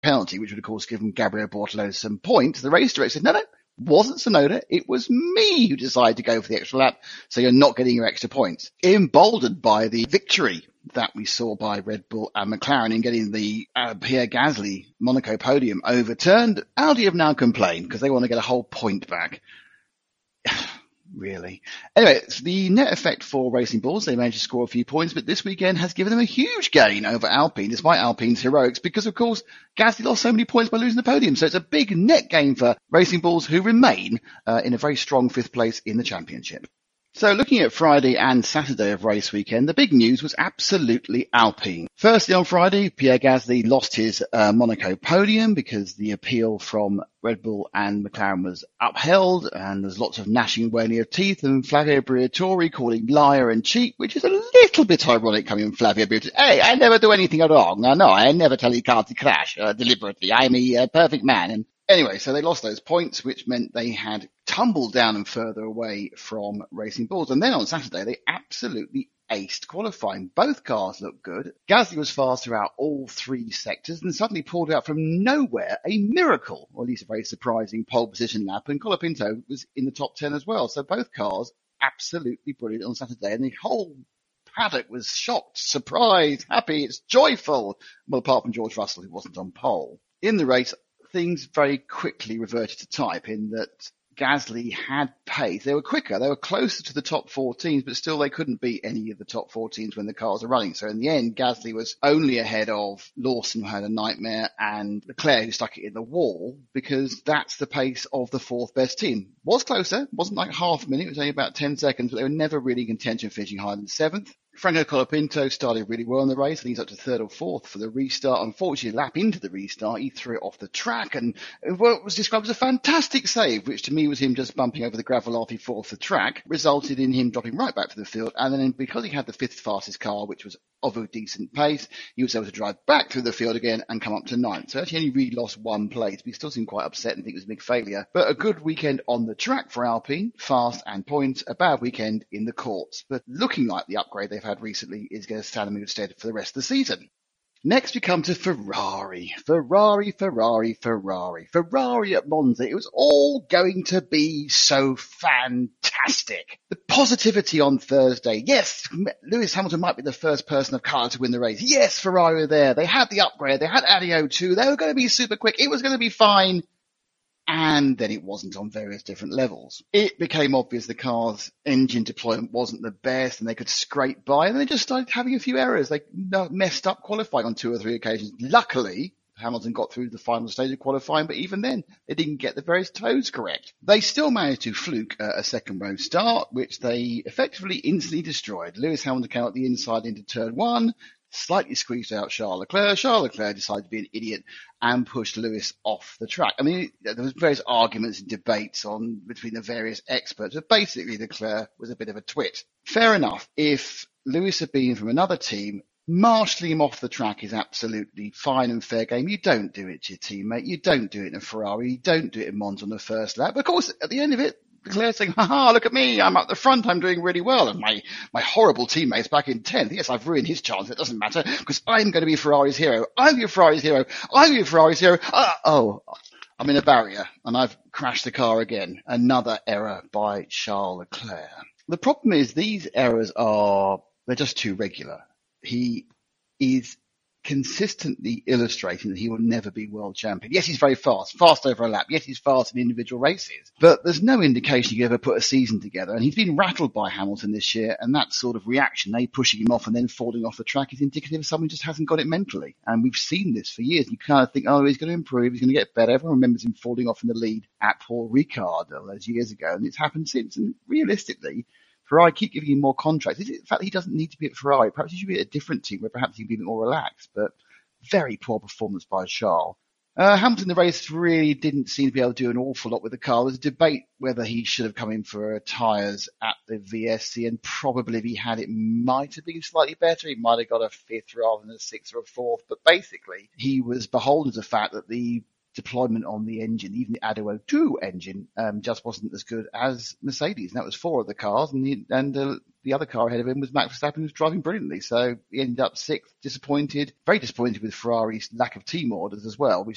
penalty, which would of course given Gabriel Bortolone some points, the race director said, no, wasn't Tsunoda. It was me who decided to go for the extra lap, so you're not getting your extra points. Emboldened by the victory that we saw by Red Bull and McLaren in getting the Pierre Gasly Monaco podium overturned, Audi have now complained because they want to get a whole point back. Really. Anyway, it's the net effect for Racing Bulls. They managed to score a few points, but this weekend has given them a huge gain over Alpine, despite Alpine's heroics, because of course Gasly lost so many points by losing the podium. So it's a big net gain for Racing Bulls, who remain in a very strong 5th place in the championship. So looking at Friday and Saturday of race weekend, the big news was absolutely Alpine. Firstly, on Friday, Pierre Gasly lost his Monaco podium because the appeal from Red Bull and McLaren was upheld, and there's lots of gnashing and wailing of teeth, and Flavio Briatore calling liar and cheat, which is a little bit ironic coming from Flavio Briatore. Hey, I never do anything wrong. No, I never tell you car to crash deliberately. I'm a perfect man. And anyway, so they lost those points, which meant they had tumbled down and further away from Racing Bulls. And then on Saturday, they absolutely aced qualifying. Both cars looked good. Gasly was fast throughout all 3 sectors and suddenly pulled out from nowhere a miracle, or at least a very surprising pole position lap. And Colapinto was in the top 10 as well. So both cars absolutely brilliant on Saturday. And the whole paddock was shocked, surprised, happy. It's joyful. Well, apart from George Russell, who wasn't on pole. In the race, things very quickly reverted to type in that Gasly had pace. They were quicker. They were closer to the top 4 teams, but still they couldn't beat any of the top 4 teams when the cars are running. So in the end, Gasly was only ahead of Lawson, who had a nightmare, and Leclerc, who stuck it in the wall, because that's the pace of the 4th best team. Was closer. Wasn't like half a minute. It was only about 10 seconds, but they were never really in contention, finishing higher than 7th. Franco Colapinto started really well in the race. He's up to 3rd or 4th for the restart. Unfortunately, a lap into the restart, he threw it off the track, and what was described as a fantastic save, which to me was him just bumping over the gravel after he fell off the track, resulted in him dropping right back to the field. And then because he had the 5th fastest car, which was of a decent pace, he was able to drive back through the field again and come up to 9th. So actually only really lost 1 place, but he still seemed quite upset and think it was a big failure. But a good weekend on the track for Alpine, fast and points, a bad weekend in the courts. But looking like the upgrade they've had recently is going to stand them in good stead for the rest of the season. Next we come to Ferrari. Ferrari at Monza. It was all going to be so fantastic. The positivity on Thursday. Yes, Lewis Hamilton might be the first person of car to win the race. Yes, Ferrari were there. They had the upgrade. They had ADO 2. They were going to be super quick. It was going to be fine. And then it wasn't on various different levels. It became obvious the car's engine deployment wasn't the best and they could scrape by, and they just started having a few errors. They messed up qualifying on 2 or 3 occasions. Luckily, Hamilton got through the final stage of qualifying, but even then, they didn't get the various toes correct. They still managed to fluke a second row start, which they effectively instantly destroyed. Lewis Hamilton came out the inside into turn 1, slightly squeezed out Charles Leclerc. Charles Leclerc decided to be an idiot and pushed Lewis off the track. I mean, there was various arguments and debates between the various experts, but basically Leclerc was a bit of a twit. Fair enough. If Lewis had been from another team, marshalling him off the track is absolutely fine and fair game. You don't do it to your teammate. You don't do it in a Ferrari. You don't do it in Monza on the first lap. But of course, at the end of it, Leclerc saying, haha, look at me, I'm up the front, I'm doing really well, and my horrible teammate's back in 10th. Yes, I've ruined his chance, it doesn't matter, because I'm going to be Ferrari's hero. I'm your Ferrari's hero. I'm your Ferrari's hero. I'm in a barrier, and I've crashed the car again. Another error by Charles Leclerc. The problem is these errors they're just too regular. He is consistently illustrating that he will never be world champion. Yes, he's very fast over a lap. Yes, he's fast in individual races, but there's no indication he ever put a season together. And he's been rattled by Hamilton this year, and that sort of reaction, they pushing him off and then falling off the track, is indicative of someone who just hasn't got it mentally. And we've seen this for years. You kind of think, oh, he's going to improve, he's going to get better. Everyone remembers him falling off in the lead at Paul Ricard all those years ago, and it's happened since. And realistically, Ferrari keep giving him more contracts. Is it the fact that he doesn't need to be at Ferrari? Perhaps he should be at a different team where perhaps he can be a bit more relaxed, but very poor performance by Charles. Hamilton in the race really didn't seem to be able to do an awful lot with the car. There's a debate whether he should have come in for tyres at the VSC, and probably if he had, it might have been slightly better. He might have got a 5th rather than a 6th or a 4th, but basically he was beholden to the fact that the deployment on the engine, even the ADO 2 engine, just wasn't as good as Mercedes. And that was 4 of the cars, and the other car ahead of him was Max Verstappen, who was driving brilliantly. So he ended up 6th, very disappointed with Ferrari's lack of team orders as well, which